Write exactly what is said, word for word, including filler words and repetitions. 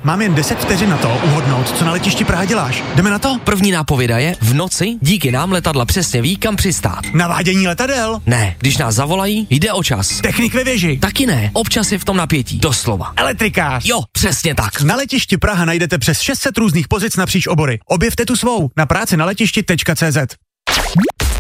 mám jen deset vteřin na to uhodnout, co na letišti Praha děláš. Jdeme na to? První nápověda je, v noci díky nám letadla přesně ví, kam přistát. Navádění letadel? Ne, když nás zavolají, jde o čas. Technik ve věži? Taky ne, občas je v tom napětí, doslova. Elektrikář? Jo, přesně tak. Na letišti Praha najdete přes šest set různých pozic napříč obory. Objevte tu svou na práci na letišti tečka cé zet.